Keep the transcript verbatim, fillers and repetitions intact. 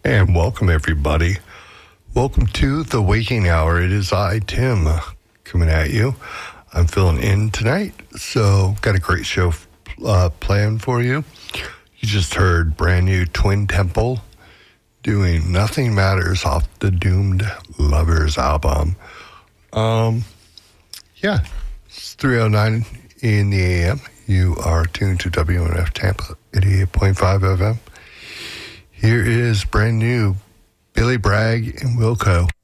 And welcome, everybody. Welcome to the Waking Hour. It is I, Tim, coming at you. I'm filling in tonight, so got a great show uh, planned for you. You just heard brand new Twin Temple doing Nothing Matters off the Doomed Lovers album. Um, yeah, it's three oh nine in the A M. You are tuned to W N F Tampa, eighty-eight point five F M. Here is brand new Billy Bragg and Wilco.